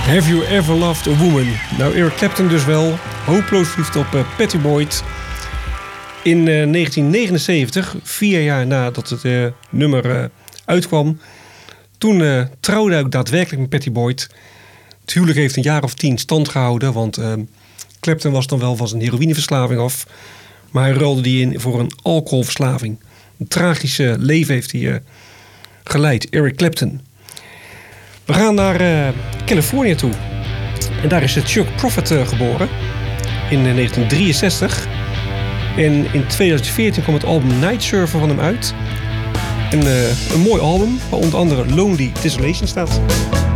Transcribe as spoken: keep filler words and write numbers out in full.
Have You Ever Loved a Woman? Nou, Eric Clapton dus wel. Hopeloos verliefd op uh, Pattie Boyd. In uh, negentien negenenzeventig, vier jaar nadat het uh, nummer uh, uitkwam... toen uh, trouwde hij ook daadwerkelijk met Pattie Boyd. Het huwelijk heeft een jaar of tien stand gehouden... want uh, Clapton was dan wel van zijn heroïneverslaving af... maar hij ruilde die in voor een alcoholverslaving. Een tragische leven heeft hij uh, geleid, Eric Clapton. We gaan naar uh, Californië toe. En daar is Chuck Prophet uh, geboren. In uh, negentien drieënzestig. En in tweeduizend veertien kwam het album Night Surfer van hem uit. En, uh, een mooi album, waar onder andere Lonely Desolation staat.